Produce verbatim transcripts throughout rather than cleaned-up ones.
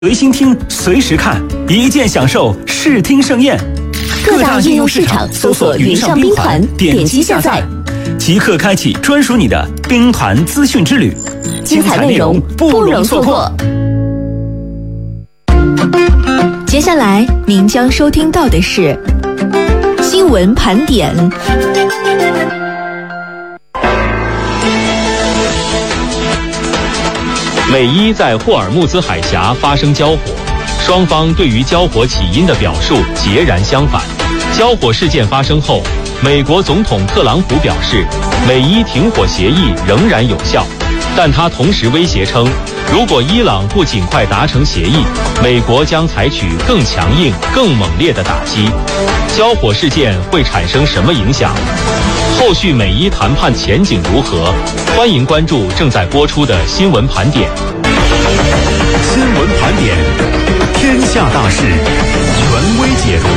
随心听，随时看，一键享受视听盛宴。 各大应用市场搜索云上兵团，点击下载， 即刻开启专属你的兵团资讯之旅， 精彩内容不容错过。接下来您将收听到的是新闻盘点。 美伊在霍尔木兹海峡发生交火，双方对于交火起因的表述截然相反。交火事件发生后，美国总统特朗普表示，美伊停火协议仍然有效，但他同时威胁称，如果伊朗不尽快达成协议，美国将采取更强硬、更猛烈的打击。交火事件会产生什么影响？后续美伊谈判前景如何？欢迎关注正在播出的新闻盘点。 新闻盘点，天下大事，权威解读。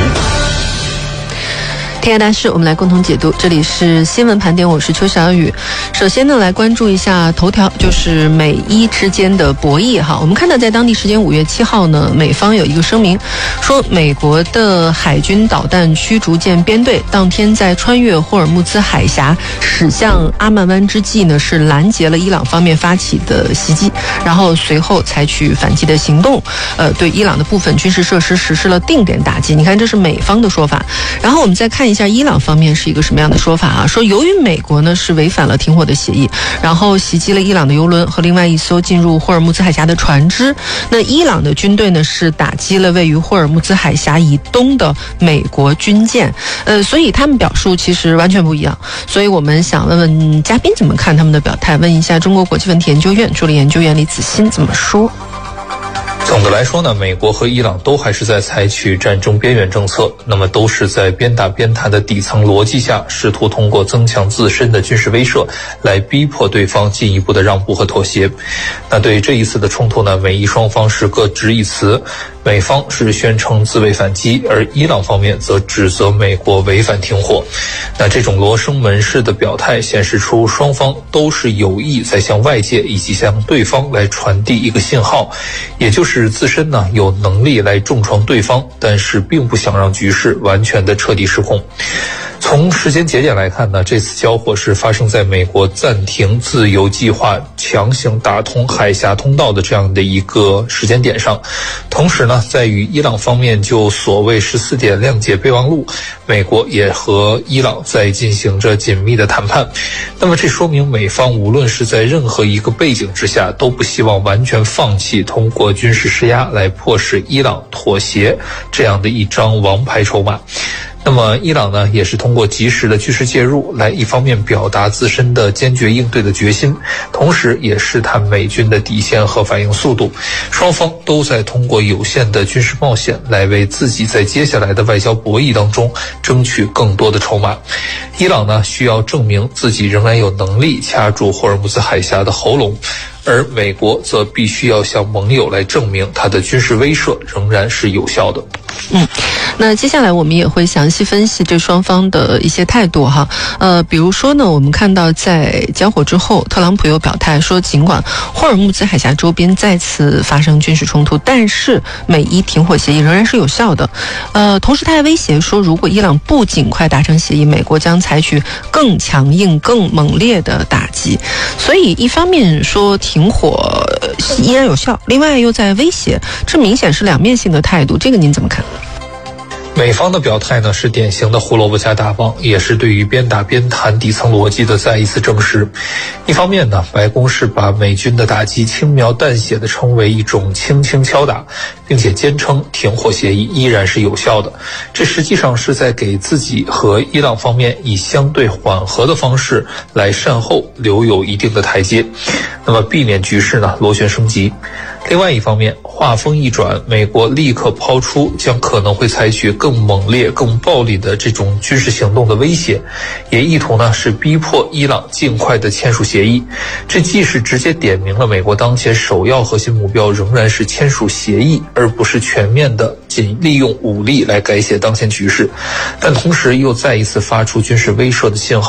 天下大事，我们来共同解读。这里是新闻盘点，我是邱小雨。首先呢，来关注一下头条，就是美伊之间的博弈哈。我们看到，在当地时间五月七号呢，美方有一个声明，说美国的海军导弹驱逐舰编队当天在穿越霍尔木兹海峡驶向阿曼湾之际呢，是拦截了伊朗方面发起的袭击，然后随后采取反击的行动，呃，对伊朗的部分军事设施实施了定点打击。你看，这是美方的说法。然后我们再看一下伊朗方面是一个什么样的说法啊？说由于美国呢是违反了停火的协议，然后袭击了伊朗的油轮和另外一艘进入霍尔木兹海峡的船只。那伊朗的军队呢是打击了位于霍尔木兹海峡以东的美国军舰，呃，所以他们表述其实完全不一样。所以我们想问问嘉宾怎么看他们的表态？问一下中国国际问题研究院助理研究员李子欣怎么说。 总的来说呢，美国和伊朗都还是在采取战争边缘政策，那么都是在边打边谈的底层逻辑下，试图通过增强自身的军事威慑来逼迫对方进一步的让步和妥协。那对这一次的冲突呢，美伊双方是各执一词，美方是宣称自卫反击，而伊朗方面则指责美国违反停火。那这种罗生门式的表态显示出双方都是有意在向外界以及向对方来传递一个信号，也就是是自身呢有能力来重创对方，但是并不想让局势完全的彻底失控。从时间节点来看呢，这次交火是发生在美国暂停自由计划强行打通海峡通道的这样的一个时间点上。同时呢，在与伊朗方面就所谓十四点谅解备忘录，美国也和伊朗在进行着紧密的谈判。那么这说明美方无论是在任何一个背景之下，都不希望完全放弃通过军事施压来迫使伊朗妥协这样的一张王牌筹码。那么伊朗呢，也是通过及时的军事介入来一方面表达自身的坚决应对的决心，同时也试探美军的底线和反应速度。双方都在通过有限的军事冒险来为自己在接下来的外交博弈当中争取更多的筹码。伊朗呢，需要证明自己仍然有能力掐住霍尔木兹海峡的喉咙，而美国则必须要向盟友来证明它的军事威慑仍然是有效的。 嗯，那接下来我们也会详细分析这双方的一些态度哈。呃，比如说呢，我们看到在交火之后，特朗普又表态说，尽管霍尔木兹海峡周边再次发生军事冲突，但是美伊停火协议仍然是有效的。呃，同时他还威胁说，如果伊朗不尽快达成协议，美国将采取更强硬、更猛烈的打击。所以一方面说停火依然有效，另外又在威胁，这明显是两面性的态度，这个您怎么看？ 美方的表态呢是典型的胡萝卜加大棒，也是对于边打边谈底层逻辑的再一次证实。一方面呢，白宫是把美军的打击轻描淡写的称为一种轻轻敲打，并且坚称停火协议依然是有效的。这实际上是在给自己和伊朗方面以相对缓和的方式来善后留有一定的台阶，那么避免局势呢螺旋升级。另外一方面，话锋一转，美国立刻抛出将可能会采取更猛烈、更暴力的这种军事行动的威胁，也意图呢是逼迫伊朗尽快的签署协议。这既是直接点明了美国当前首要核心目标仍然是签署协议，而不是全面的仅利用武力来改写当前局势，但同时又再一次发出军事威慑的信号。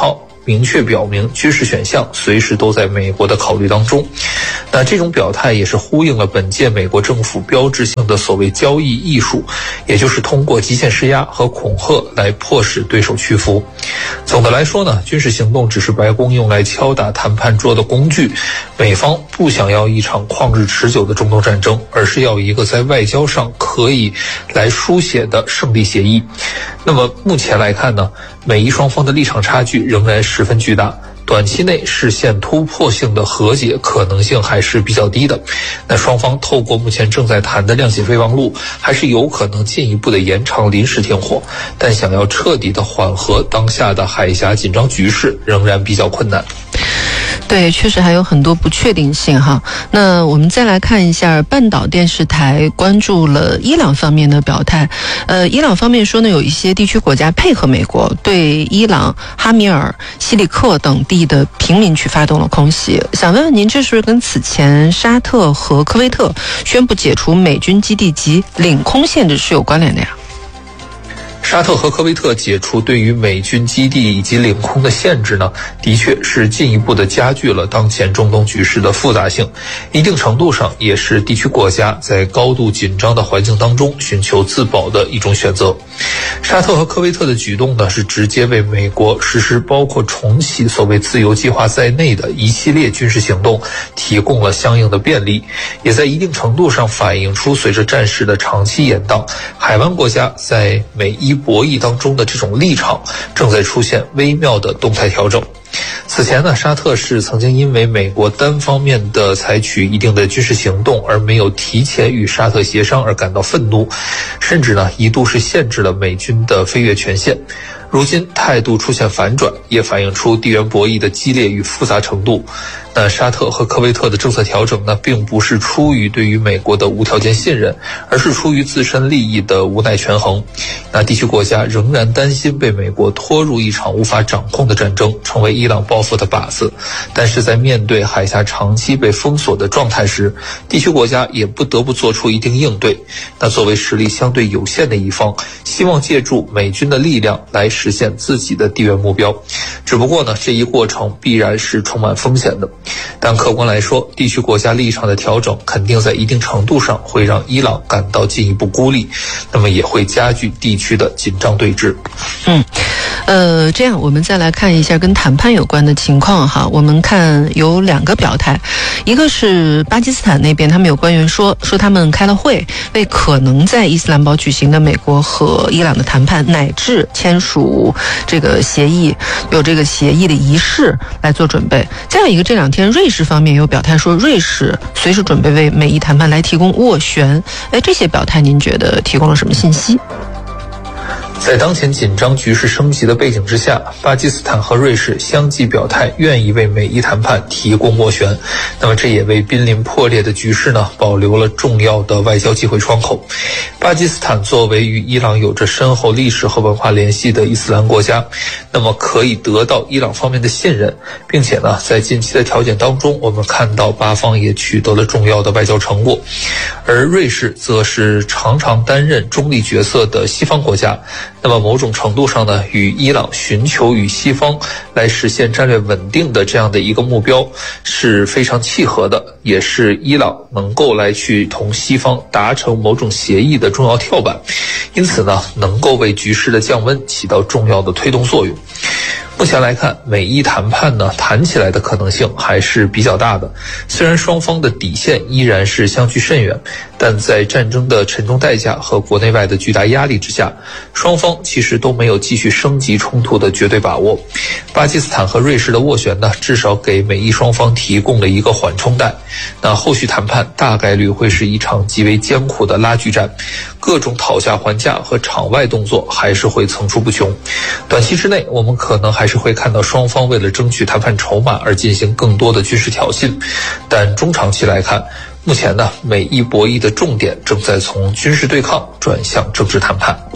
明确表明军事选项随时都在美国的考虑当中。那这种表态也是呼应了本届美国政府标志性的所谓交易艺术，也就是通过极限施压和恐吓来迫使对手屈服。总的来说呢，军事行动只是白宫用来敲打谈判桌的工具，美方不想要一场旷日持久的中东战争，而是要一个在外交上可以来书写的胜利协议。那么目前来看呢，美伊双方的立场差距仍然十分巨大，短期内实现突破性的和解可能性还是比较低的。那双方透过目前正在谈的谅解备忘录，还是有可能进一步的延长临时停火，但想要彻底的缓和当下的海峡紧张局势仍然比较困难。 对，确实还有很多不确定性哈。那我们再来看一下半岛电视台关注了伊朗方面的表态。呃，伊朗方面说呢，有一些地区国家配合美国，对伊朗哈米尔、西里克等地的平民区发动了空袭。想问问您，这是不是跟此前沙特和科威特宣布解除美军基地及领空限制是有关联的呀？ 沙特和科威特解除对于美军基地以及领空的限制呢，的确是进一步的加剧了当前中东局势的复杂性，一定程度上也是地区国家在高度紧张的环境当中寻求自保的一种选择。沙特和科威特的举动呢，是直接为美国实施包括重启所谓自由计划在内的一系列军事行动提供了相应的便利，也在一定程度上反映出随着战事的长期延宕，海湾国家在美伊博弈当中的这种立场正在出现微妙的动态调整。此前呢，沙特是曾经因为美国单方面的采取一定的军事行动而没有提前与沙特协商而感到愤怒，甚至呢一度是限制了美军的飞越权限。如今态度出现反转，也反映出地缘博弈的激烈与复杂程度。那沙特和科威特的政策调整呢，并不是出于对于美国的无条件信任，而是出于自身利益的无奈权衡。那地区国家仍然担心被美国拖入一场无法掌控的战争，成为伊朗报复的靶子。但是在面对海峡长期被封锁的状态时，地区国家也不得不做出一定应对。那作为实力相对有限的一方，希望借助美军的力量来实现自己的地缘目标。只不过呢，这一过程必然是充满风险的。但客观来说，地区国家立场的调整肯定在一定程度上会让伊朗感到进一步孤立，那么也会加剧地区的紧张对峙。 嗯，呃，这样我们再来看一下跟谈判有关的情况哈。我们看有两个表态，一个是巴基斯坦那边，他们有官员说说他们开了会，为可能在伊斯兰堡举行的美国和伊朗的谈判乃至签署这个协议，有这个协议的仪式来做准备。再有一个，这两天瑞士方面有表态说，瑞士随时准备为美伊谈判来提供斡旋。哎，这些表态您觉得提供了什么信息？ 在当前紧张局势升级的背景之下，巴基斯坦和瑞士相继表态愿意为美伊谈判提供斡旋，那么这也为濒临破裂的局势呢保留了重要的外交机会窗口。巴基斯坦作为与伊朗有着深厚历史和文化联系的伊斯兰国家，那么可以得到伊朗方面的信任，并且呢在近期的调解当中，我们看到巴方也取得了重要的外交成果。而瑞士则是常常担任中立角色的西方国家，那么某种程度上呢，与伊朗寻求与西方来实现战略稳定的这样的一个目标是非常契合的，也是伊朗能够来去同西方达成某种协议的重要跳板，因此呢，能够为局势的降温起到重要的推动作用。目前来看，美伊谈判呢谈起来的可能性还是比较大的。虽然双方的底线依然是相距甚远，但在战争的沉重代价和国内外的巨大压力之下，双方其实都没有继续升级冲突的绝对把握。巴基斯坦和瑞士的斡旋呢，至少给美伊双方提供了一个缓冲带。那后续谈判大概率会是一场极为艰苦的拉锯战，各种讨价还价和场外动作还是会层出不穷。短期之内，我们可能还是会看到双方为了争取谈判筹码而进行更多的军事挑衅，但中长期来看，目前呢，美伊博弈的重点正在从军事对抗转向政治谈判。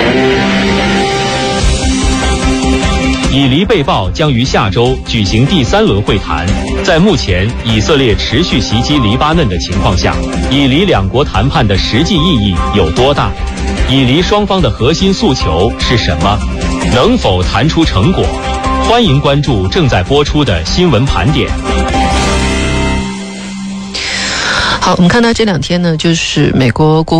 以黎被曝将于下周举行第三轮会谈。在目前以色列持续袭击黎巴嫩的情况下，以黎两国谈判的实际意义有多大？以黎双方的核心诉求是什么？能否谈出成果？ 欢迎关注正在播出的新闻盘点。 好，我们看到这两天呢，就是美国国